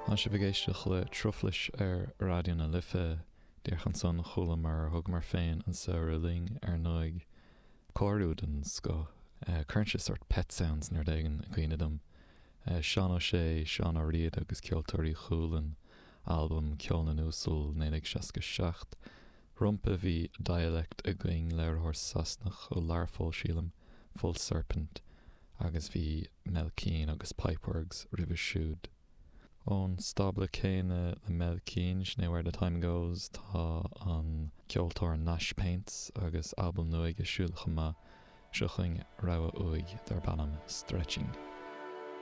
An se bhgéisteach le truflis radio na lifa dearchan son chola mar thug mar féin an saoire ling nóig cóirú den sco. Current sort pet sounds nar dagan a cuine dom. Sean O'Shea, Sean O'Reid agus ceoltóirí chúlan album Ceol na Núsal 1967. Rumpa bhí dialect a going leirthór sasnach ó learfol sílam Full Serpent agus bhí Melkeen agus Pipeworks ribh siúd. Ón stabla céine le Melkeen sné Where the Time Goes tá an ceoltóir Nash Paints agus album nuig a siúlcha ma seaching raibh uig dar banam Stretching.